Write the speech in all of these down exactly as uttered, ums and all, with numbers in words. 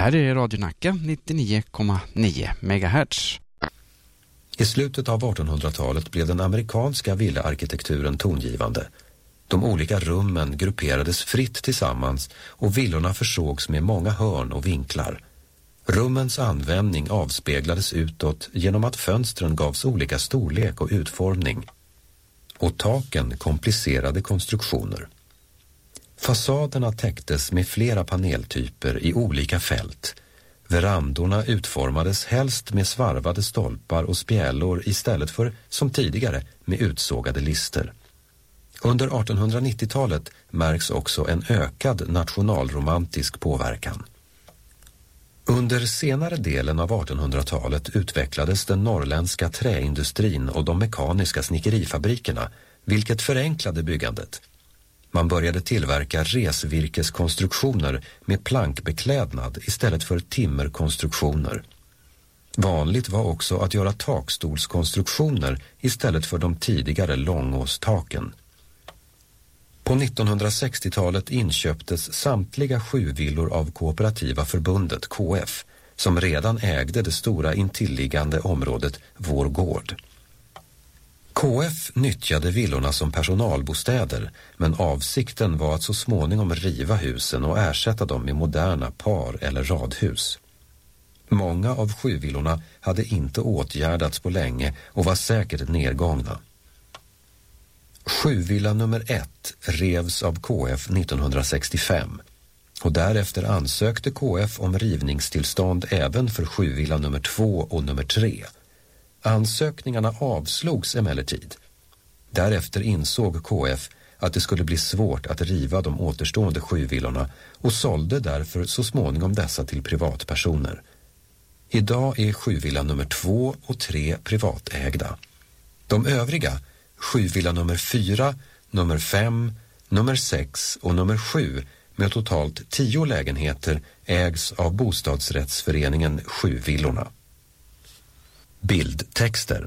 här är Radio Nacka nittionio komma nio megahertz. I slutet av artonhundratalet blev den amerikanska villaarkitekturen tongivande. De olika rummen grupperades fritt tillsammans och villorna försågs med många hörn och vinklar. Rummens användning avspeglades utåt genom att fönstren gavs olika storlek och utformning. Och taken komplicerade konstruktioner. Fasaderna täcktes med flera paneltyper i olika fält. Verandorna utformades helst med svarvade stolpar och spjälor istället för, som tidigare, med utsågade lister. Under artonhundranittiotalet märks också en ökad nationalromantisk påverkan. Under senare delen av artonhundratalet utvecklades den norrländska träindustrin och de mekaniska snickerifabrikerna, vilket förenklade byggandet. Man började tillverka resvirkeskonstruktioner med plankbeklädnad istället för timmerkonstruktioner. Vanligt var också att göra takstolskonstruktioner istället för de tidigare långåstaken. På nittonhundrasextiotalet inköptes samtliga sju villor av Kooperativa förbundet K F, som redan ägde det stora intilliggande området Vår gård. K F nyttjade villorna som personalbostäder, men avsikten var att så småningom riva husen och ersätta dem med moderna par- eller radhus. Många av sjuvillorna hade inte åtgärdats på länge och var säkert nedgångna. Sjuvilla nummer ett revs av K F nittonhundrasextiofem och därefter ansökte K F om rivningstillstånd även för sjuvilla nummer två och nummer tre. Ansökningarna avslogs emellertid. Därefter insåg K F att det skulle bli svårt att riva de återstående sjuvillorna och sålde därför så småningom dessa till privatpersoner. Idag är sjuvilla nummer två och tre privatägda. De övriga, sjuvilla nummer fyra, nummer fem, nummer sex och nummer sju med totalt tio lägenheter ägs av bostadsrättsföreningen Sjuvillorna. Bildtexter.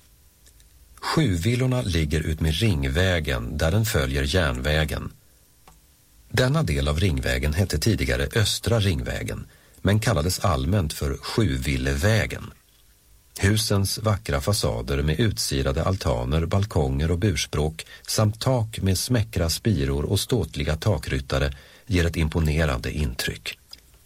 Sjuvillorna ligger ut med Ringvägen där den följer järnvägen. Denna del av Ringvägen hette tidigare Östra Ringvägen men kallades allmänt för Sjuvillevägen. Husens vackra fasader med utsirade altaner, balkonger och burspråk samt tak med smäckra spiror och ståtliga takryttare ger ett imponerande intryck.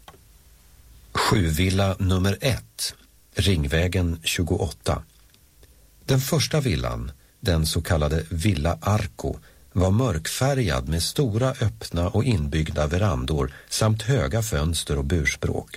Sjuvilla nummer ett, Ringvägen tjugoåtta. Den första villan, den så kallade Villa Arco, var mörkfärgad med stora öppna och inbyggda verandor samt höga fönster och burspråk.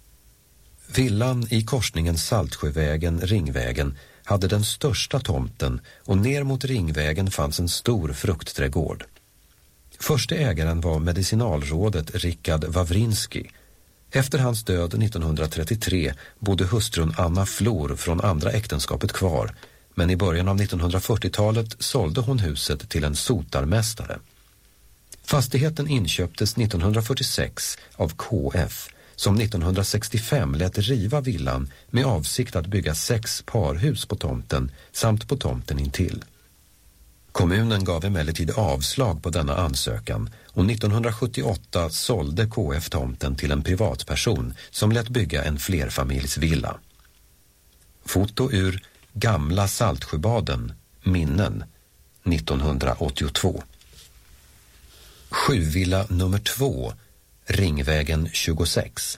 Villan i korsningen Saltsjövägen-Ringvägen hade den största tomten och ner mot Ringvägen fanns en stor fruktträdgård. Förste ägaren var medicinalrådet Richard Wawrinski. Efter hans död nittonhundratrettiotre bodde hustrun Anna Flor från andra äktenskapet kvar, men i början av nittonhundrafyrtiotalet sålde hon huset till en sotarmästare. Fastigheten inköptes nittonhundrafyrtiosex av K F, som nittonhundrasextiofem lät riva villan med avsikt att bygga sex parhus på tomten samt på tomten intill. Kommunen gav emellertid avslag på denna ansökan och nittonhundrasjuttioåtta sålde K F tomten till en privatperson som lät bygga en flerfamiljsvilla. Foto ur Gamla Saltsjöbaden, minnen, nittonhundraåttiotvå. Sjuvilla nummer två, Ringvägen tjugosex.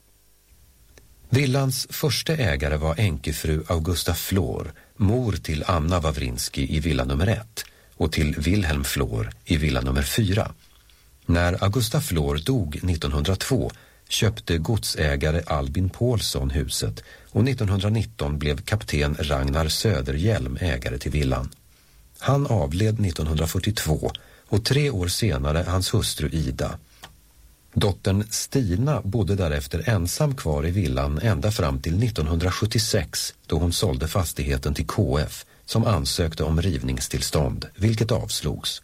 Villans första ägare var enkefru Augusta Flor, mor till Anna Wawrinski i villa nummer ett och till Wilhelm Flor i villa nummer fyra. När Augusta Flor dog nittonhundratvå köpte godsägare Albin Paulsson huset och nittonhundranitton blev kapten Ragnar Söderhjelm ägare till villan. Han avled nittonhundrafyrtiotvå och tre år senare hans hustru Ida. Dottern Stina bodde därefter ensam kvar i villan ända fram till nittonhundrasjuttiosex då hon sålde fastigheten till K F som ansökte om rivningstillstånd, vilket avslogs.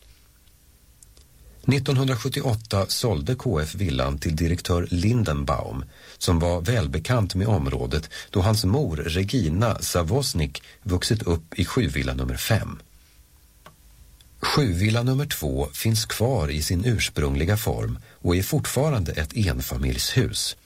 nittonhundrasjuttioåtta sålde K F villan till direktör Lindenbaum som var välbekant med området då hans mor Regina Savosnik vuxit upp i sjuvilla nummer fem. Sjuvilla nummer två finns kvar i sin ursprungliga form och är fortfarande ett enfamiljshus.